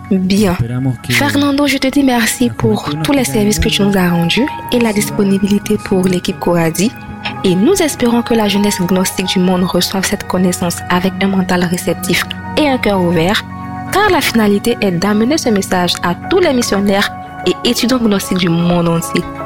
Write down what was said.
Bien. Fernando, je te dis merci pour tous les services que tu nous as rendus et la disponibilité pour l'équipe Coradi. Et nous espérons que la jeunesse gnostique du monde reçoive cette connaissance avec un mental réceptif et un cœur ouvert, car la finalité est d'amener ce message à tous les missionnaires et étudiants gnostiques du monde entier.